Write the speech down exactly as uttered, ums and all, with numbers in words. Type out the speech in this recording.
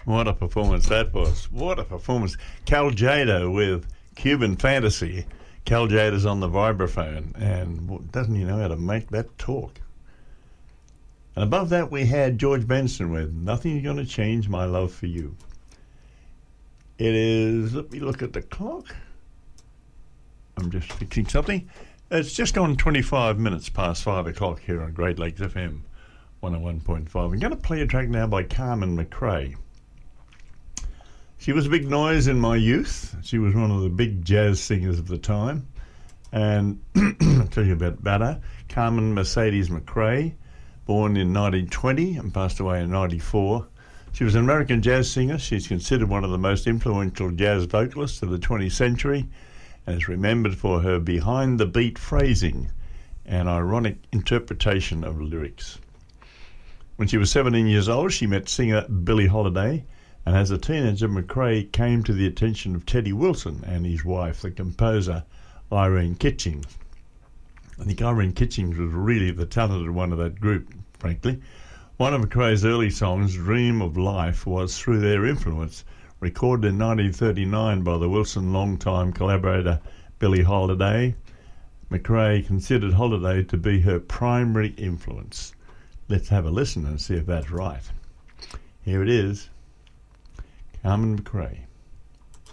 What a performance that was. What a performance. Cal Jada with Cuban Fantasy. Cal Jada's on the vibraphone, and doesn't he know how to make that talk? And above that we had George Benson with Nothing's Gonna Change My Love for You. It is, let me look at the clock. I'm just fixing something. It's just gone twenty-five minutes past five o'clock here on Great Lakes F M one oh one point five. I'm going to play a track now by Carmen McRae. She was a big noise in my youth. She was one of the big jazz singers of the time. And I'll tell you about, about her. Carmen Mercedes McRae, born in nineteen twenty and passed away in ninety-four. She was an American jazz singer. She's considered one of the most influential jazz vocalists of the twentieth century and is remembered for her behind-the-beat phrasing and ironic interpretation of lyrics. When she was seventeen years old, she met singer Billie Holiday, and as a teenager, McRae came to the attention of Teddy Wilson and his wife, the composer Irene Kitchings. I think Irene Kitchings was really the talented one of that group, frankly. One of McRae's early songs, Dream of Life, was through their influence, recorded in nineteen thirty-nine by the Wilson longtime collaborator Billie Holiday. McRae considered Holiday to be her primary influence. Let's have a listen and see if that's right. Here it is, Carmen McRae.